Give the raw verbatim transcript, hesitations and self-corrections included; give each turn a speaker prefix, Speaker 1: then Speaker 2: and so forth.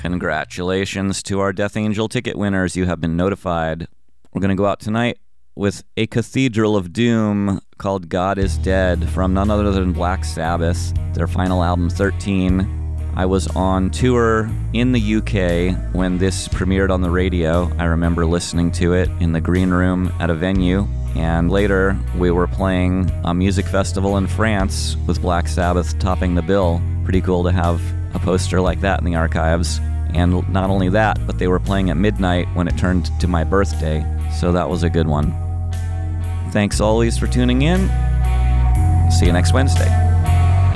Speaker 1: Congratulations to our Death Angel ticket winners. You have been notified. We're going to go out tonight with a Cathedral of Doom called God is Dead from none other than Black Sabbath, their final album, thirteen. I was on tour in the U K when this premiered on the radio. I remember listening to it in the green room at a venue, and later we were playing a music festival in France with Black Sabbath topping the bill. Pretty cool to have a poster like that in the archives. And not only that, but they were playing at midnight when it turned to my birthday, so that was a good one. Thanks always for tuning in. See you next Wednesday.